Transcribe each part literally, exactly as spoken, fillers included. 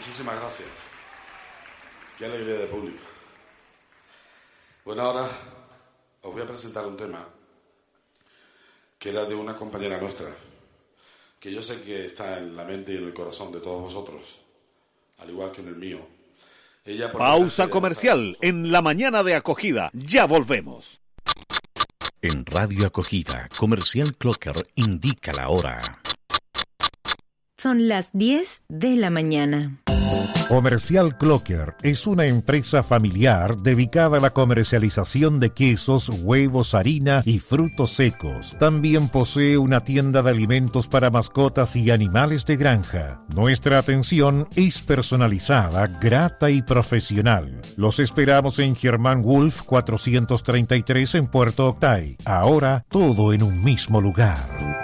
Muchísimas gracias. Qué alegría de público. Bueno, ahora os voy a presentar un tema que era de una compañera nuestra, que yo sé que está en la mente y en el corazón de todos vosotros, al igual que en el mío. Ella, por Pausa comercial en la mañana de Acogida. Ya volvemos. En Radio Acogida, Comercial Clocker indica la hora. Son las diez de la mañana. Comercial Clocker es una empresa familiar dedicada a la comercialización de quesos, huevos, harina y frutos secos. También posee una tienda de alimentos para mascotas y animales de granja. Nuestra atención es personalizada, grata y profesional. Los esperamos en Germán Wolf cuatrocientos treinta y tres en Puerto Octay. Ahora todo en un mismo lugar.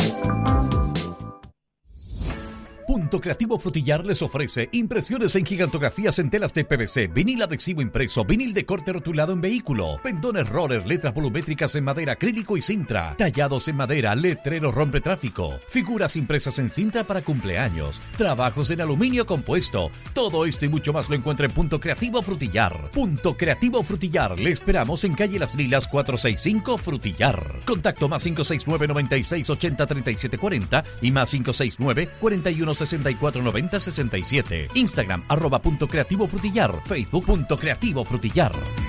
Punto Creativo Frutillar les ofrece impresiones en gigantografías en telas de P V C, vinil adhesivo impreso, vinil de corte rotulado en vehículo, pendones roller, letras volumétricas en madera, acrílico y cintra, tallados en madera, letreros rompe tráfico, figuras impresas en cinta para cumpleaños, trabajos en aluminio compuesto. Todo esto y mucho más lo encuentra en Punto Creativo Frutillar. Punto Creativo Frutillar, le esperamos en calle Las Lilas cuatrocientos sesenta y cinco Frutillar. Contacto más cinco seis nueve, noventa y seis, ochenta, treinta y siete cuarenta y más cinco seis nueve, cuarenta y uno sesenta y cuatro noventa sesenta y siete. Instagram arroba punto creativo frutillar. Facebook punto creativo frutillar.